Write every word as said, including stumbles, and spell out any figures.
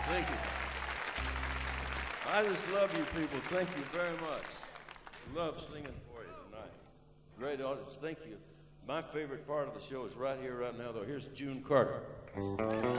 Thank you. I just love you people. Thank you very much. Love singing for you tonight. Great audience. Thank you. My favorite part of the show is right here, right now, though. Here's June Carter.